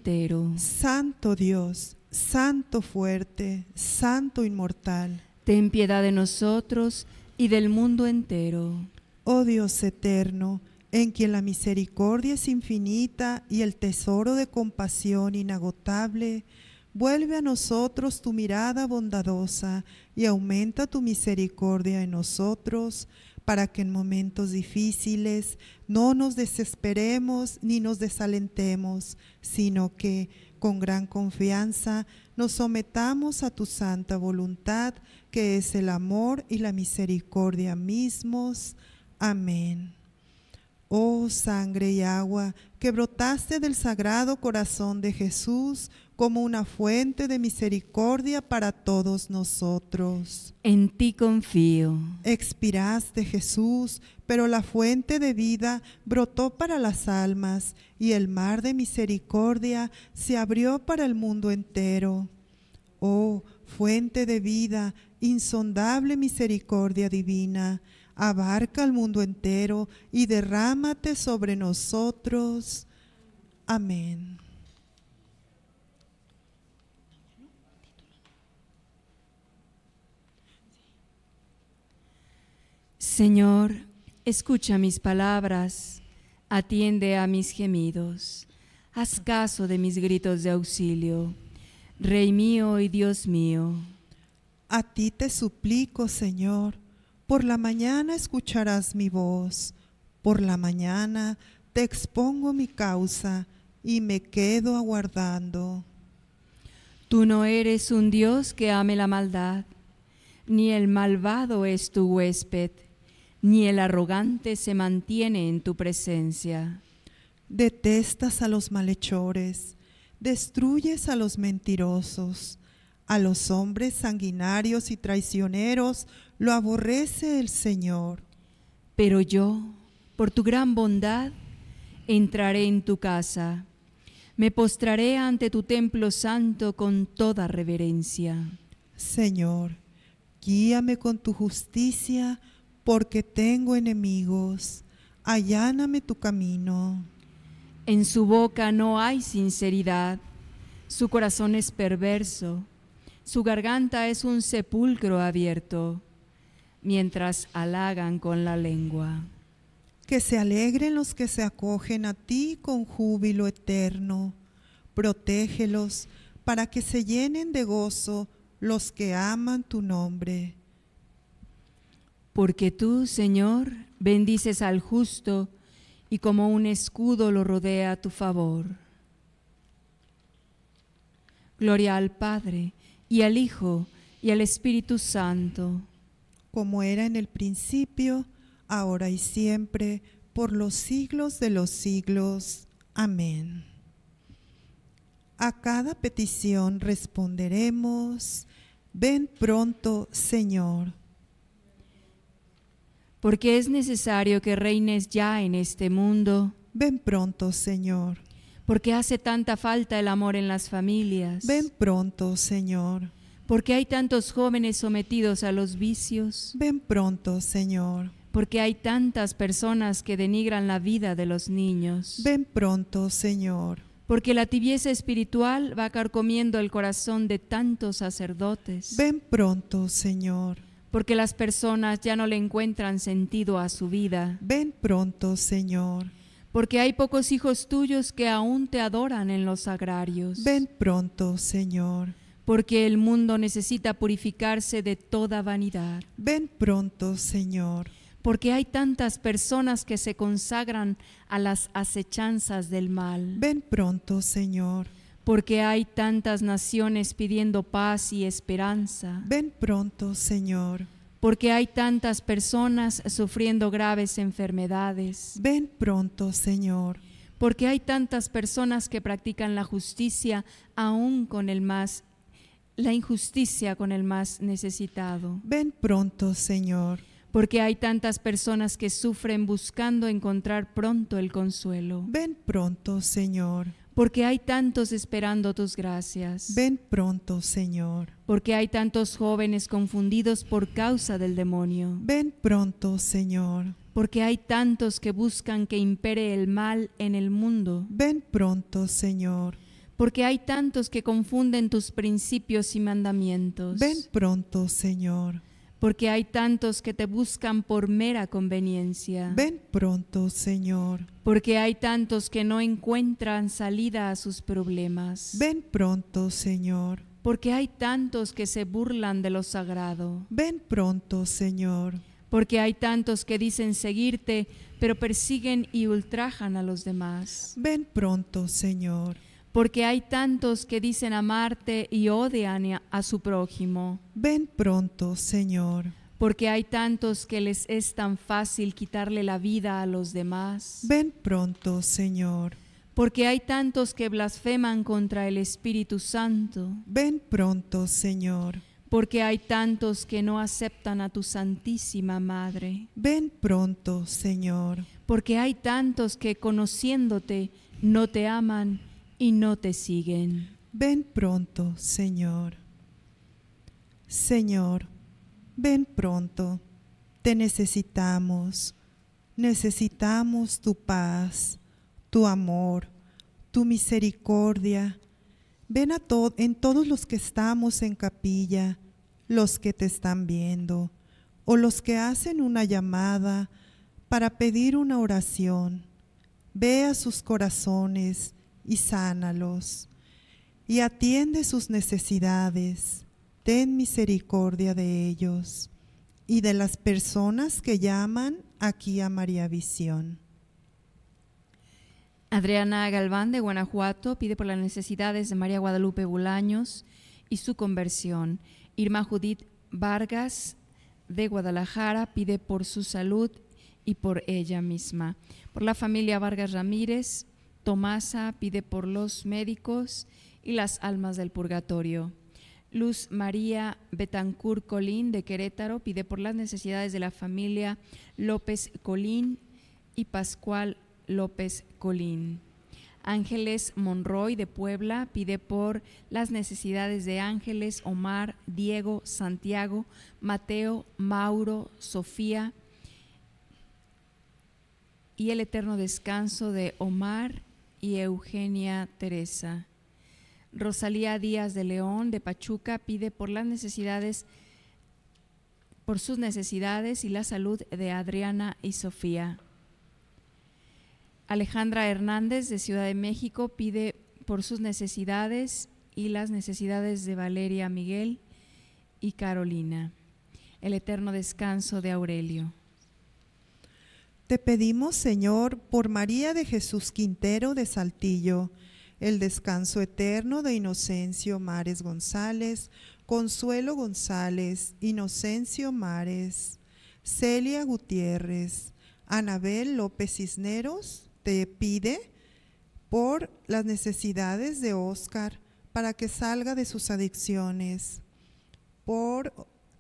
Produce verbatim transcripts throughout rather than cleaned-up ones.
entero. Santo Dios, Santo fuerte, Santo inmortal, Ten piedad de nosotros y del mundo entero. oh Dios eterno, en quien la misericordia es infinita y el tesoro de compasión inagotable, vuelve a nosotros tu mirada bondadosa y aumenta tu misericordia en nosotros, para que en momentos difíciles no nos desesperemos ni nos desalentemos, sino que, con gran confianza, nos sometamos a tu santa voluntad, que es el amor y la misericordia mismos. Amén. Oh sangre y agua que brotaste del sagrado corazón de Jesús como una fuente de misericordia para todos nosotros. En ti confío. Expiraste, Jesús, pero la fuente de vida brotó para las almas y el mar de misericordia se abrió para el mundo entero. Oh, fuente de vida, insondable misericordia divina, abarca el mundo entero y derrámate sobre nosotros. Amén. Señor, escucha mis palabras, atiende a mis gemidos, haz caso de mis gritos de auxilio, Rey mío y Dios mío. A ti te suplico, Señor, por la mañana escucharás mi voz, por la mañana te expongo mi causa y me quedo aguardando. Tú no eres un Dios que ame la maldad, ni el malvado es tu huésped, ni el arrogante se mantiene en tu presencia. Detestas a los malhechores, destruyes a los mentirosos, a los hombres sanguinarios y traicioneros lo aborrece el Señor. Pero yo, por tu gran bondad, entraré en tu casa, me postraré ante tu templo santo con toda reverencia. Señor, guíame con tu justicia, porque tengo enemigos. Alláname tu camino. En su boca no hay sinceridad, su corazón es perverso, su garganta es un sepulcro abierto, mientras halagan con la lengua. Que se alegren los que se acogen a ti con júbilo eterno. Protégelos para que se llenen de gozo los que aman tu nombre. Porque tú, Señor, bendices al justo y como un escudo lo rodea a tu favor. Gloria al Padre, y al Hijo, y al Espíritu Santo. Como era en el principio, ahora y siempre, por los siglos de los siglos. Amén. A cada petición responderemos: ven pronto, Señor. Porque es necesario que reines ya en este mundo. Ven pronto, Señor. Porque hace tanta falta el amor en las familias. Ven pronto, Señor. Porque hay tantos jóvenes sometidos a los vicios. Ven pronto, Señor. Porque hay tantas personas que denigran la vida de los niños. Ven pronto, Señor. Porque la tibieza espiritual va carcomiendo el corazón de tantos sacerdotes. Ven pronto, Señor. Porque las personas ya no le encuentran sentido a su vida. Ven pronto, Señor. Porque hay pocos hijos tuyos que aún te adoran en los sagrarios. Ven pronto, Señor. Porque el mundo necesita purificarse de toda vanidad. Ven pronto, Señor. Porque hay tantas personas que se consagran a las acechanzas del mal. Ven pronto, Señor. Porque hay tantas naciones pidiendo paz y esperanza. Ven pronto, Señor. Porque hay tantas personas sufriendo graves enfermedades. Ven pronto, Señor. Porque hay tantas personas que practican la justicia aún con el más, la injusticia con el más necesitado. Ven pronto, Señor. Porque hay tantas personas que sufren buscando encontrar pronto el consuelo. Ven pronto, Señor. Porque hay tantos esperando tus gracias. Ven pronto, Señor. Porque hay tantos jóvenes confundidos por causa del demonio. Ven pronto, Señor. Porque hay tantos que buscan que impere el mal en el mundo. Ven pronto, Señor. porque hay tantos que confunden tus principios y mandamientos. Ven pronto, Señor. Porque hay tantos que te buscan por mera conveniencia. Ven pronto, Señor. Porque hay tantos que no encuentran salida a sus problemas. Ven pronto, Señor. Porque hay tantos que se burlan de lo sagrado. Ven pronto, Señor. Porque hay tantos que dicen seguirte, pero persiguen y ultrajan a los demás. Ven pronto, Señor. Porque hay tantos que dicen amarte y odian a su prójimo. Ven pronto, Señor. Porque hay tantos que les es tan fácil quitarle la vida a los demás. Ven pronto, Señor. Porque hay tantos que blasfeman contra el Espíritu Santo. Ven pronto, Señor. Porque hay tantos que no aceptan a tu Santísima Madre. Ven pronto, Señor. Porque hay tantos que conociéndote no te aman y no te siguen. Ven pronto, Señor. Señor, ven pronto. Te necesitamos. Necesitamos tu paz, tu amor, tu misericordia. Ven a to- en todos los que estamos en capilla, los que te están viendo, o los que hacen una llamada para pedir una oración. Ve a sus corazones y sánalos, y atiende sus necesidades. Ten misericordia de ellos y de las personas que llaman aquí a María Visión. Adriana Galván de Guanajuato pide por las necesidades de María Guadalupe Bolaños y su conversión. Irma Judith Vargas de Guadalajara pide por su salud y por ella misma. Por la familia Vargas Ramírez, Tomasa pide por los médicos y las almas del purgatorio. Luz María Betancur Colín de Querétaro pide por las necesidades de la familia López Colín y Pascual López Colín. Ángeles Monroy de Puebla pide por las necesidades de Ángeles, Omar, Diego, Santiago, Mateo, Mauro, Sofía y el eterno descanso de Omar y Eugenia Teresa. Rosalía Díaz de León de Pachuca pide por las necesidades, por sus necesidades y la salud de Adriana y Sofía. Alejandra Hernández de Ciudad de México pide por sus necesidades y las necesidades de Valeria, Miguel y Carolina. El eterno descanso de Aurelio. Te pedimos, Señor, por María de Jesús Quintero de Saltillo, el descanso eterno de Inocencio Mares González, Consuelo González, Inocencio Mares, Celia Gutiérrez, Anabel López Cisneros, te pide por las necesidades de Óscar para que salga de sus adicciones, por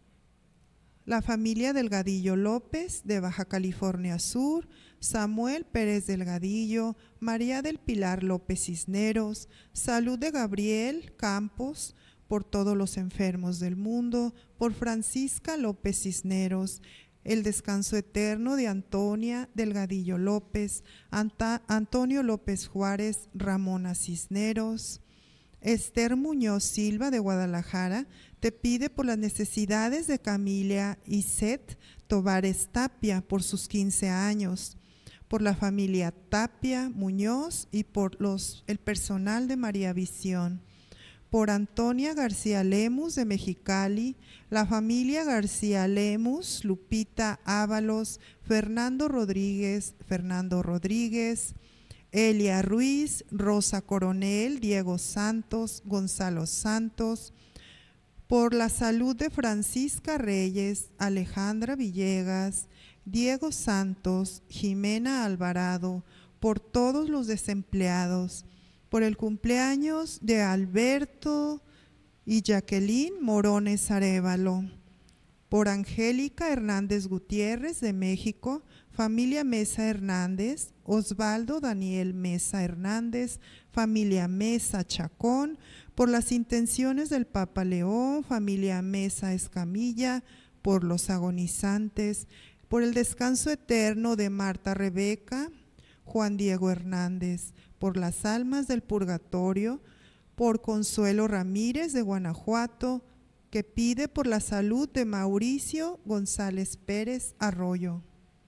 la familia Delgadillo López de Baja California Sur, Samuel Pérez Delgadillo, María del Pilar López Cisneros, salud de Gabriel Campos, por todos los enfermos del mundo, por Francisca López Cisneros, el descanso eterno de Antonia Delgadillo López, Anta, Antonio López Juárez, Ramona Cisneros. Esther Muñoz Silva de Guadalajara te pide por las necesidades de Camilia Iset Tovares Tapia por sus quince años, por la familia Tapia Muñoz y por los, el personal de María Visión, por Antonia García Lemus de Mexicali, la familia García Lemus, Lupita Ábalos, Fernando Rodríguez, Fernando Rodríguez, Elia Ruiz, Rosa Coronel, Diego Santos, Gonzalo Santos, por la salud de Francisca Reyes, Alejandra Villegas, Diego Santos, Jimena Alvarado, por todos los desempleados, por el cumpleaños de Alberto y Jacqueline Morones Arévalo, por Angélica Hernández Gutiérrez de México, familia Mesa Hernández, Osvaldo Daniel Mesa Hernández, familia Mesa Chacón, por las intenciones del Papa León, familia Mesa Escamilla, por los agonizantes, por el descanso eterno de Marta Rebeca, Juan Diego Hernández, por las almas del purgatorio, por Consuelo Ramírez de Guanajuato, que pide por la salud de Mauricio González Pérez Arroyo.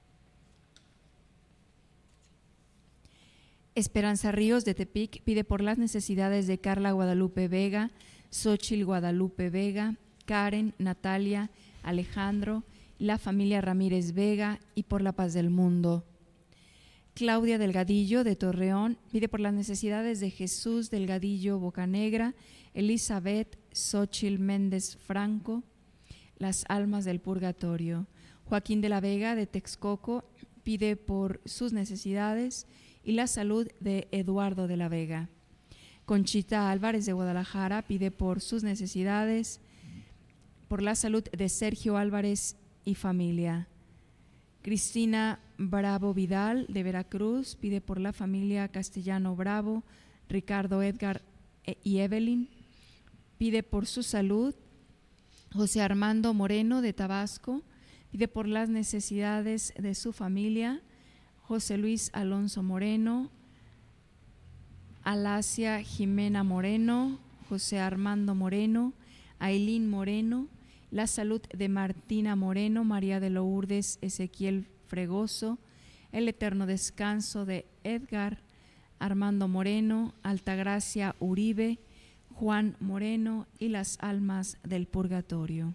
Esperanza Ríos de Tepic pide por las necesidades de Carla Guadalupe Vega, Xochil Guadalupe Vega, Karen, Natalia, Alejandro, la familia Ramírez Vega y por la paz del mundo. Claudia Delgadillo de Torreón pide por las necesidades de Jesús Delgadillo Bocanegra, Elizabeth Xochil Méndez Franco, las almas del purgatorio. Joaquín de la Vega de Texcoco pide por sus necesidades y la salud de Eduardo de la Vega. Conchita Álvarez de Guadalajara pide por sus necesidades, por la salud de Sergio Álvarez y familia. Cristina Bravo Vidal de Veracruz pide por la familia Castellano Bravo, Ricardo Edgar y Evelyn. Pide por su salud. José Armando Moreno de Tabasco pide por las necesidades de su familia. José Luis Alonso Moreno, Alasia Jimena Moreno, José Armando Moreno, Ailín Moreno, la salud de Martina Moreno, María de Lourdes Ezequiel Fregoso, el eterno descanso de Edgar Armando Moreno, Altagracia Uribe, Juan Moreno y las almas del purgatorio.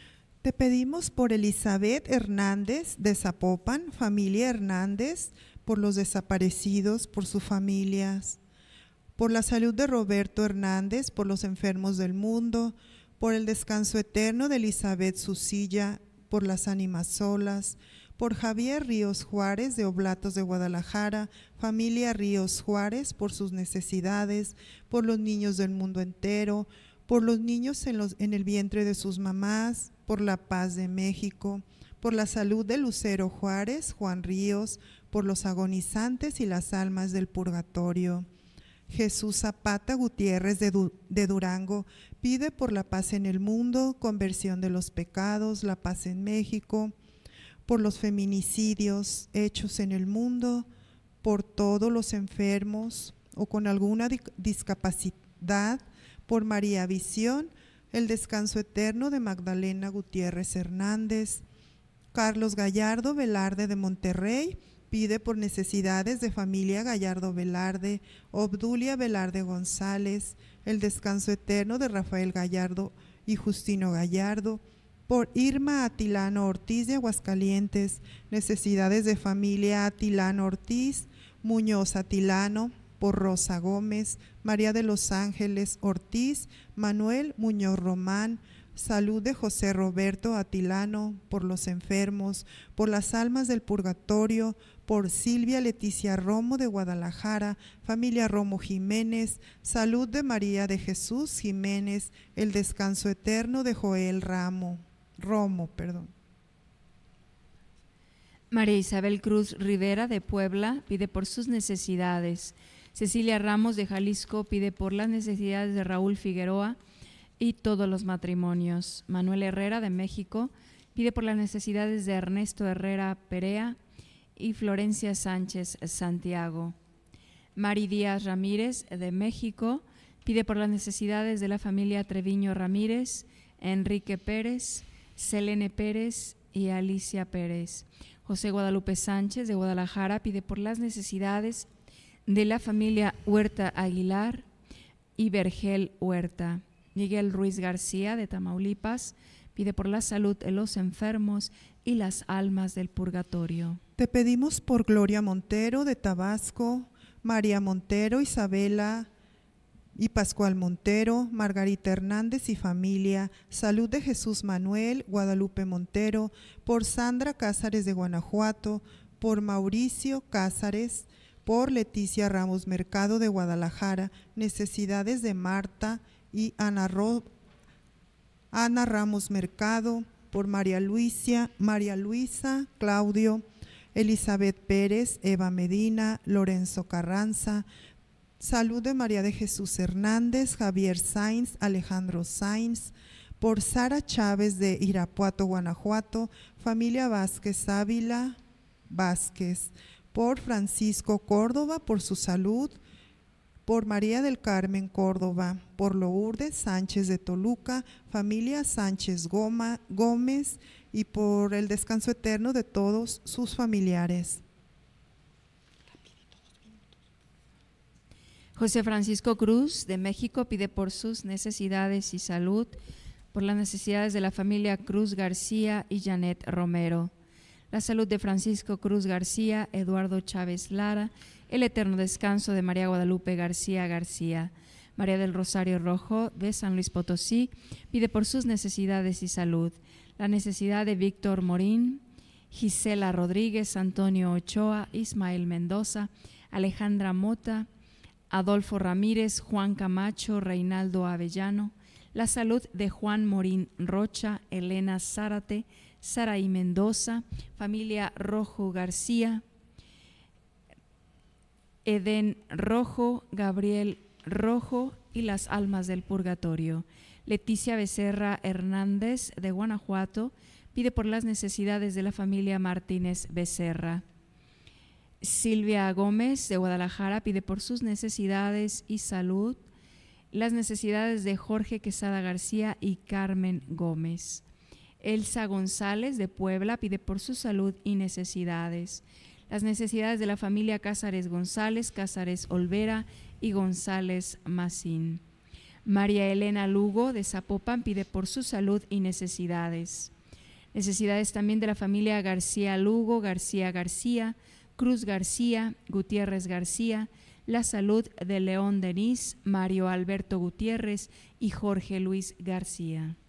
Te pedimos por Elizabeth Hernández de Zapopan, familia Hernández, por los desaparecidos, por sus familias, por la salud de Roberto Hernández, por los enfermos del mundo, por el descanso eterno de Elizabeth Susilla, por las ánimas solas, por Javier Ríos Juárez de Oblatos de Guadalajara, familia Ríos Juárez, por sus necesidades, por los niños del mundo entero, por los niños en, los, en el vientre de sus mamás, por la paz de México, por la salud de Lucero Juárez, Juan Ríos, por los agonizantes y las almas del purgatorio. Jesús Zapata Gutiérrez de, du, de Durango pide por la paz en el mundo, conversión de los pecados, la paz en México, por los feminicidios hechos en el mundo, por todos los enfermos o con alguna di- discapacidad, por María Visión, el descanso eterno de Magdalena Gutiérrez Hernández. Carlos Gallardo Velarde de Monterrey pide por necesidades de familia Gallardo Velarde, Obdulia Velarde González, el descanso eterno de Rafael Gallardo y Justino Gallardo, por Irma Atilano Ortiz de Aguascalientes, necesidades de familia Atilano Ortiz, Muñoz Atilano, por Rosa Gómez, María de los Ángeles Ortiz, Manuel Muñoz Román, salud de José Roberto Atilano, por los enfermos, por las almas del purgatorio, por Silvia Leticia Romo de Guadalajara, familia Romo Jiménez, salud de María de Jesús Jiménez, el descanso eterno de Joel Ramo, Romo, perdón. María Isabel Cruz Rivera de Puebla pide por sus necesidades. Cecilia Ramos de Jalisco pide por las necesidades de Raúl Figueroa y todos los matrimonios. Manuel Herrera de México pide por las necesidades de Ernesto Herrera Perea y Florencia Sánchez Santiago. Mari Díaz Ramírez de México pide por las necesidades de la familia Treviño Ramírez, Enrique Pérez, Selene Pérez y Alicia Pérez. José Guadalupe Sánchez de Guadalajara pide por las necesidades de la familia Huerta Aguilar y Vergel Huerta. Miguel Ruiz García de Tamaulipas pide por la salud de los enfermos y las almas del purgatorio. Te pedimos por Gloria Montero de Tabasco, María Montero, Isabela y Pascual Montero, Margarita Hernández y familia, salud de Jesús Manuel, Guadalupe Montero, por Sandra Cázares de Guanajuato, por Mauricio Cázares, por Leticia Ramos Mercado de Guadalajara, necesidades de Marta y Ana, Ro, Ana Ramos Mercado, por María Luisa, María Luisa, Claudio, Elizabeth Pérez, Eva Medina, Lorenzo Carranza, salud de María de Jesús Hernández, Javier Sainz, Alejandro Sainz, por Sara Chávez de Irapuato, Guanajuato, familia Vázquez Ávila Vázquez, por Francisco Córdoba, por su salud, por María del Carmen Córdoba, por Lourdes Sánchez de Toluca, familia Sánchez Goma, Gómez, y por el descanso eterno de todos sus familiares. José Francisco Cruz, de México, pide por sus necesidades y salud, por las necesidades de la familia Cruz García y Janet Romero, la salud de Francisco Cruz García, Eduardo Chávez Lara, el eterno descanso de María Guadalupe García García. María del Rosario Rojo, de San Luis Potosí, pide por sus necesidades y salud, la necesidad de Víctor Morín, Gisela Rodríguez, Antonio Ochoa, Ismael Mendoza, Alejandra Mota, Adolfo Ramírez, Juan Camacho, Reinaldo Avellano, la salud de Juan Morín Rocha, Elena Zárate, Saraí Mendoza, familia Rojo García, Edén Rojo, Gabriel Rojo y las almas del purgatorio. Leticia Becerra Hernández, de Guanajuato, pide por las necesidades de la familia Martínez Becerra. Silvia Gómez, de Guadalajara, pide por sus necesidades y salud, las necesidades de Jorge Quesada García y Carmen Gómez. Elsa González, de Puebla, pide por su salud y necesidades, las necesidades de la familia Cázares González, Cázares Olvera y González Macín. María Elena Lugo, de Zapopan, pide por su salud y necesidades, necesidades también de la familia García Lugo, García García, Cruz García, Gutiérrez García, la salud de León Denis, Mario Alberto Gutiérrez y Jorge Luis García.